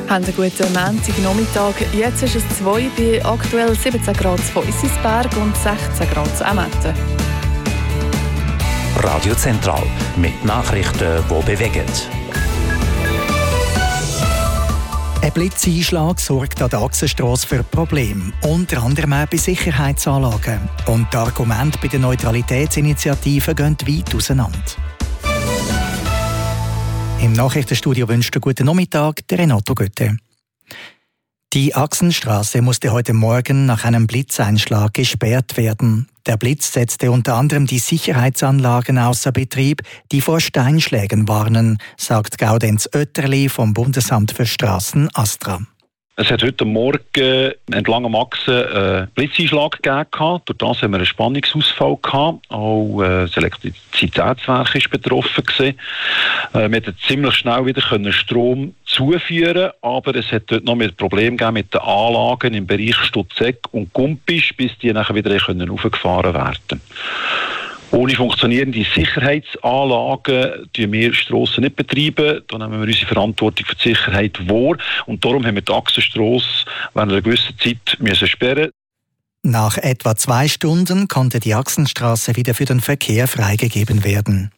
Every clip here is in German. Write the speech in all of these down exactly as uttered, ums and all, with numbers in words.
Haben einen guten Montagnachmittag. Jetzt ist es zwei bei aktuell siebzehn Grad zu Feusisberg und sechzehn Grad zu Emmetten. Radio Zentral mit Nachrichten, die bewegen. Ein Blitzeinschlag sorgt an der Achsenstrasse für Probleme, unter anderem auch bei Sicherheitsanlagen. Und die Argumente bei der Neutralitätsinitiative gehen weit auseinander. Im Nachrichtenstudio wünscht einen guten Nachmittag der Renato Götte. Die Achsenstrasse musste heute Morgen nach einem Blitzeinschlag gesperrt werden. Der Blitz setzte unter anderem die Sicherheitsanlagen außer Betrieb, die vor Steinschlägen warnen, sagt Gaudenz Oetterli vom Bundesamt für Straßen ASTRA. Es hat heute Morgen entlang am Achsen einen Blitzeinschlag gegeben. Durch das haben wir einen Spannungsausfall gehabt. Auch das Elektrizitätswerk war betroffen. Wir konnten ziemlich schnell wieder Strom zuführen, aber es hat dort noch ein Problem gegeben mit den Anlagen im Bereich Stutzegg und Gumpisch, bis die nachher wieder hochgefahren werden können. Ohne funktionierende Sicherheitsanlagen betreiben wir Strassen nicht betreiben. Da nehmen wir unsere Verantwortung für die Sicherheit wahr. Und darum haben wir die Achsenstrasse während einer gewissen Zeit müssen sperren. Nach etwa zwei Stunden konnte die Achsenstrasse wieder für den Verkehr freigegeben werden.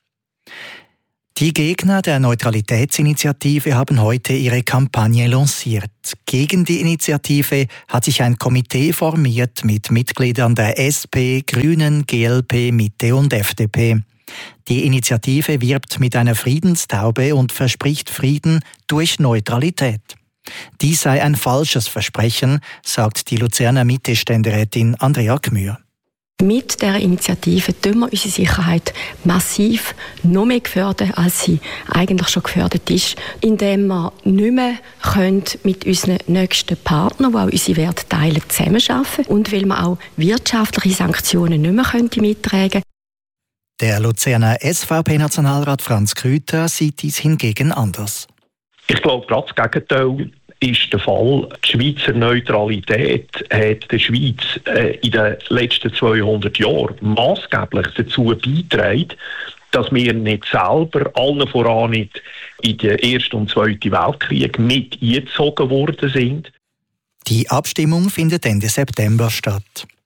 Die Gegner der Neutralitätsinitiative haben heute ihre Kampagne lanciert. Gegen die Initiative hat sich ein Komitee formiert mit Mitgliedern der S P, Grünen, G L P, Mitte und F D P. Die Initiative wirbt mit einer Friedenstaube und verspricht Frieden durch Neutralität. Dies sei ein falsches Versprechen, sagt die Luzerner Mitte-Ständerätin Andrea Gmür. Mit dieser Initiative fördern wir unsere Sicherheit massiv noch mehr gefördert, als sie eigentlich schon gefördert ist, indem wir nicht mehr mit unseren nächsten Partnern, die auch unsere Werte teilen, zusammenarbeiten und weil wir auch wirtschaftliche Sanktionen nicht mehr mittragen können. Der Luzerner S V P-Nationalrat Franz Krüter sieht dies hingegen anders. Ich glaube, gerade das Gegenteil ist der Fall. Die Schweizer Neutralität hat der Schweiz äh, in den letzten zweihundert Jahren maßgeblich dazu beigetragen, dass wir nicht selber, allen voran nicht in den Ersten und Zweiten Weltkrieg mit eingezogen worden sind. Die Abstimmung findet Ende September statt.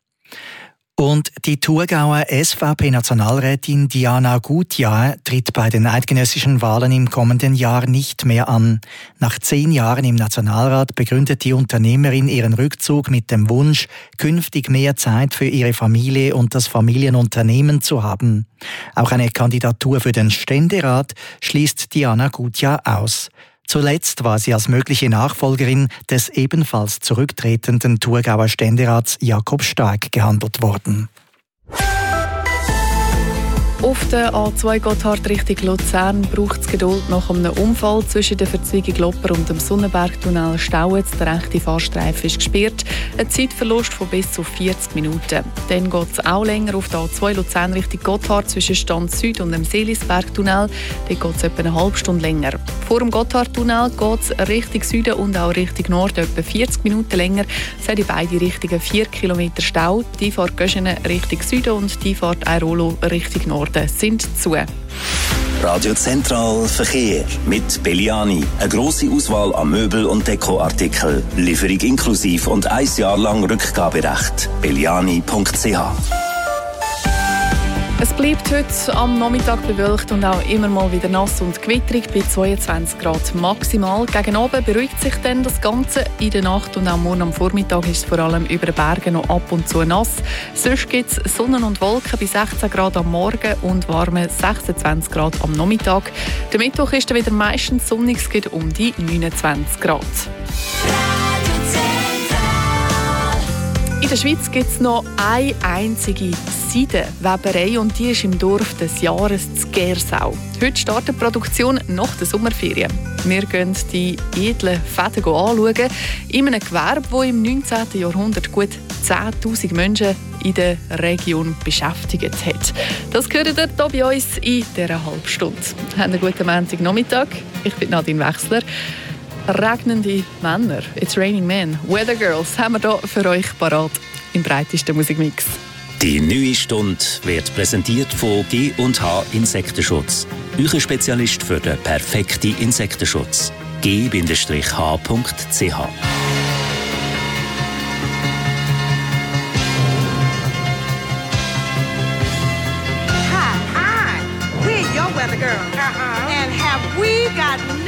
Und die Thurgauer S V P-Nationalrätin Diana Gutjahr tritt bei den eidgenössischen Wahlen im kommenden Jahr nicht mehr an. Nach zehn Jahren im Nationalrat begründet die Unternehmerin ihren Rückzug mit dem Wunsch, künftig mehr Zeit für ihre Familie und das Familienunternehmen zu haben. Auch eine Kandidatur für den Ständerat schließt Diana Gutjahr aus. Zuletzt war sie als mögliche Nachfolgerin des ebenfalls zurücktretenden Thurgauer Ständerats Jakob Stark gehandelt worden. Auf der A zwei Gotthard Richtung Luzern braucht es Geduld nach einem Unfall zwischen der Verzweigung Lopper und dem Sonnenbergtunnel Stauetz. Der rechte Fahrstreifen ist gesperrt. Ein Zeitverlust von bis zu vierzig Minuten. Dann geht es auch länger auf der A zwei Luzern Richtung Gotthard zwischen Stand Süd und dem Seelisbergtunnel. Dort geht es etwa eine halbe Stunde länger. Vor dem Gotthardtunnel geht es Richtung Süden und auch Richtung Norden etwa vierzig Minuten länger. Es sind in beide Richtungen vier Kilometer Stau. Die Fahrt Göschenen Richtung Süden und die Fahrt Airolo Richtung Norden sind zu. Radio Zentral Verkehr mit Belliani. Eine grosse Auswahl an Möbel- und Dekoartikeln. Lieferung inklusiv und ein Jahr lang Rückgaberecht. belliani punkt c h. Es bleibt heute am Nachmittag bewölkt und auch immer mal wieder nass und gewitterig bei zweiundzwanzig Grad maximal. Gegen Abend beruhigt sich dann das Ganze. In der Nacht und auch morgen am Vormittag ist es vor allem über den Bergen noch ab und zu nass. Sonst gibt es Sonne und Wolken bei sechzehn Grad am Morgen und warme sechsundzwanzig Grad am Nachmittag. Der Mittwoch ist dann wieder meistens sonnig, es geht um die neunundzwanzig Grad. In der Schweiz gibt es noch eine einzige Seidenweberei und die ist im Dorf des Jahres zu Gersau. Heute startet die Produktion nach der Sommerferien. Wir gehen die edlen Fäden anschauen in einem Gewerbe, das im neunzehnten Jahrhundert gut zehntausend Menschen in der Region beschäftigt hat. Das gehört ihr hier bei uns in dieser halben Stunde. Habt einen guten Montagnachmittag. Ich bin Nadine Wechsler. Regnende Männer, It's Raining Men, Weather Girls haben wir hier für euch parat im breitesten Musikmix. Die neue Stunde wird präsentiert von G und H Insektenschutz. Euer Spezialist für den perfekten Insektenschutz. g h punkt c h. Hi, we're your weather girl. Uh-huh. And have we got